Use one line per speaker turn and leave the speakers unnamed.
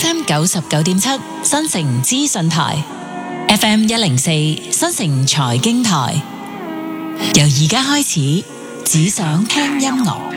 FM 99.7新城資訊台，FM 104新城財經台。由而家開始，只想聽音樂。